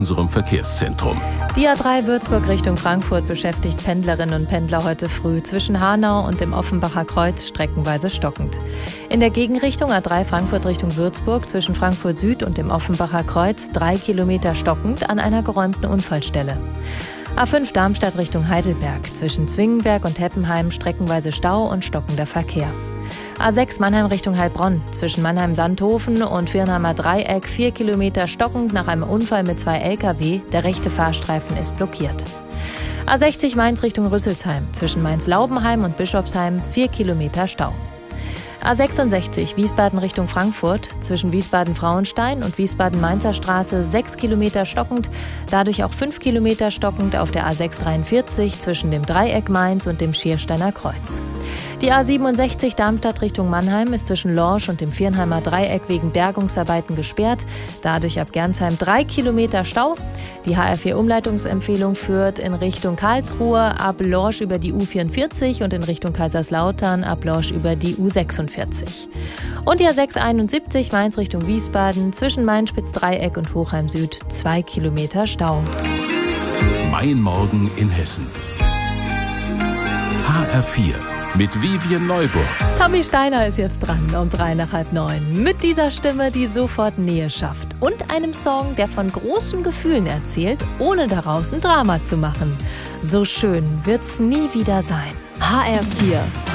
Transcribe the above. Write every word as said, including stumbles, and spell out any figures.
unserem Verkehrszentrum. Die A drei Würzburg Richtung Frankfurt beschäftigt Pendlerinnen und Pendler heute früh zwischen Hanau und dem Offenbacher Kreuz streckenweise stockend. In der Gegenrichtung A drei Frankfurt Richtung Würzburg zwischen Frankfurt Süd und dem Offenbacher Kreuz drei Kilometer stockend an einer geräumten Unfallstelle. A fünf Darmstadt Richtung Heidelberg zwischen Zwingenberg und Heppenheim streckenweise Stau und stockender Verkehr. A sechs Mannheim Richtung Heilbronn zwischen Mannheim-Sandhofen und Viernheimer Dreieck vier Kilometer stockend nach einem Unfall mit zwei L K W. Der rechte Fahrstreifen ist blockiert. A sechzig Mainz Richtung Rüsselsheim zwischen Mainz-Laubenheim und Bischofsheim vier Kilometer Stau. A sechsundsechzig Wiesbaden Richtung Frankfurt zwischen Wiesbaden-Frauenstein und Wiesbaden-Mainzer Straße sechs Kilometer stockend, dadurch auch fünf Kilometer stockend auf der A sechs dreiundvierzig zwischen dem Dreieck Mainz und dem Schiersteiner Kreuz. Die A siebenundsechzig Darmstadt Richtung Mannheim ist zwischen Lorsch und dem Viernheimer Dreieck wegen Bergungsarbeiten gesperrt, dadurch ab Gernsheim drei Kilometer Stau. Die H R vier Umleitungsempfehlung führt in Richtung Karlsruhe ab Lorsch über die U vierundvierzig und in Richtung Kaiserslautern ab Lorsch über die U sechsundvierzig. Und die A sechs einundsiebzig Mainz Richtung Wiesbaden zwischen Mainspitz-Dreieck und Hochheim Süd zwei Kilometer Stau. Mein Morgen in Hessen. H R vier mit Vivian Neuburg. Tommy Steiner ist jetzt dran um drei nach halb neun. Mit dieser Stimme, die sofort Nähe schafft. Und einem Song, der von großen Gefühlen erzählt, ohne daraus ein Drama zu machen. So schön wird's nie wieder sein. H R vier